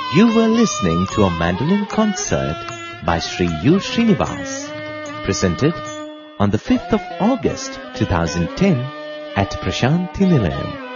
You were listening to a mandolin concert by Sri U. Srinivas, presented on the 5th of August 2010 at Prashanthi Nilayam.